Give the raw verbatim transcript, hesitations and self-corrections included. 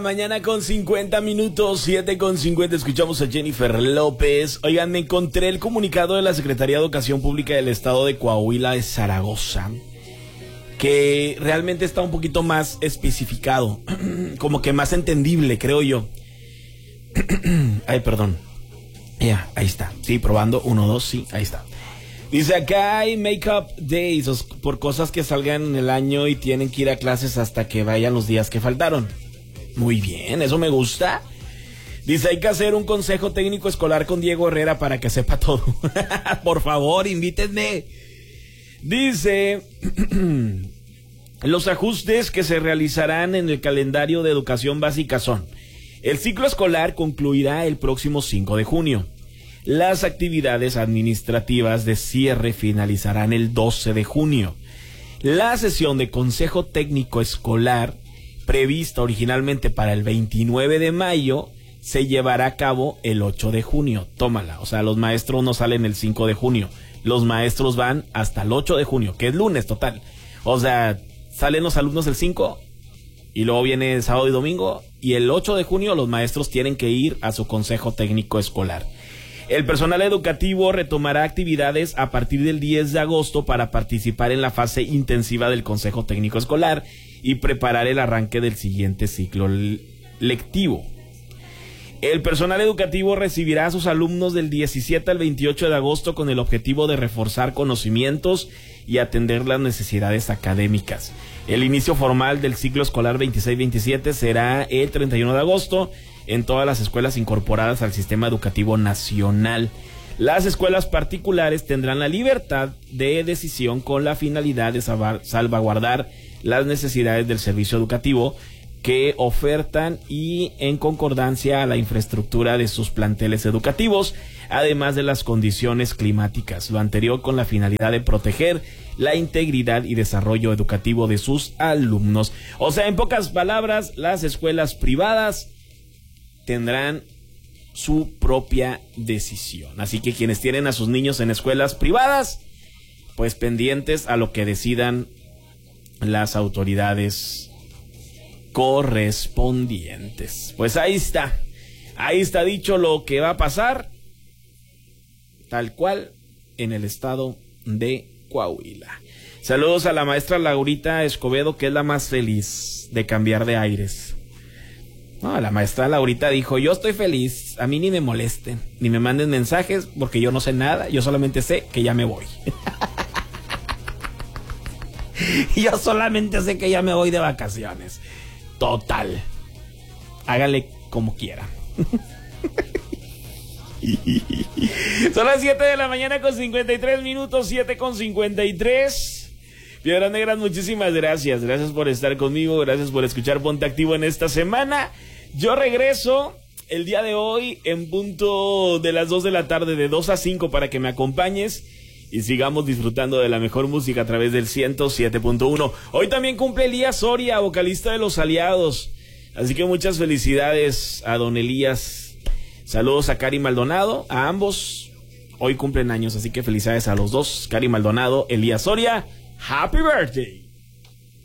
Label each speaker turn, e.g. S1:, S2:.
S1: Mañana con cincuenta minutos, siete con cincuenta, escuchamos a Jennifer López. Oigan, me encontré el comunicado de la Secretaría de Educación Pública del Estado de Coahuila de Zaragoza, que realmente está un poquito más especificado, como que más entendible, creo yo. Ay, perdón. Ya, yeah, ahí está. Sí, probando, uno, dos, sí, ahí está. Dice, acá hay make-up days, por cosas que salgan en el año y tienen que ir a clases hasta que vayan los días que faltaron. Muy bien, eso me gusta. Dice, hay que hacer un consejo técnico escolar con Diego Herrera para que sepa todo. Por favor, invítenme. Dice, los ajustes que se realizarán en el calendario de educación básica son: el ciclo escolar concluirá el próximo cinco de junio. Las actividades administrativas de cierre finalizarán el doce de junio. La sesión de consejo técnico escolar, prevista originalmente para el veintinueve de mayo, se llevará a cabo el ocho de junio. Tómala, o sea, los maestros no salen el cinco de junio. Los maestros van hasta el ocho de junio, que es lunes total. O sea, salen los alumnos el cinco y luego viene sábado y domingo, y el ocho de junio los maestros tienen que ir a su consejo técnico escolar. El personal educativo retomará actividades a partir del diez de agosto para participar en la fase intensiva del consejo técnico escolar y preparar el arranque del siguiente ciclo lectivo. El personal educativo recibirá a sus alumnos del diecisiete al veintiocho de agosto con el objetivo de reforzar conocimientos y atender las necesidades académicas. El inicio formal del ciclo escolar veintiséis veintisiete será el treinta y uno de agosto en todas las escuelas incorporadas al sistema educativo nacional. Las escuelas particulares tendrán la libertad de decisión con la finalidad de salvaguardar las necesidades del servicio educativo que ofertan y en concordancia a la infraestructura de sus planteles educativos, además de las condiciones climáticas. Lo anterior con la finalidad de proteger la integridad y desarrollo educativo de sus alumnos. O sea, en pocas palabras, las escuelas privadas tendrán su propia decisión. Así que quienes tienen a sus niños en escuelas privadas, pues pendientes a lo que decidan las autoridades correspondientes. Pues ahí está, ahí está dicho lo que va a pasar, tal cual, en el estado de Coahuila. Saludos a la maestra Laurita Escobedo, que es la más feliz de cambiar de aires. No, la maestra Laurita dijo, yo estoy feliz, a mí ni me molesten, ni me manden mensajes, porque yo no sé nada, yo solamente sé que ya me voy. Yo solamente sé que ya me voy de vacaciones. Total. Hágale como quiera. Son las siete de la mañana con cincuenta y tres minutos, siete con cincuenta y tres. Piedras Negras, muchísimas gracias. Gracias por estar conmigo, gracias por escuchar Ponte Activo en esta semana. Yo regreso el día de hoy en punto de las dos de la tarde, de dos a cinco, para que me acompañes y sigamos disfrutando de la mejor música a través del ciento siete punto uno. Hoy también cumple Elías Soria, vocalista de Los Aliados. Así que muchas felicidades a don Elías. Saludos a Cari Maldonado, a ambos. Hoy cumplen años, así que felicidades a los dos, Cari Maldonado, Elías Soria. Happy birthday.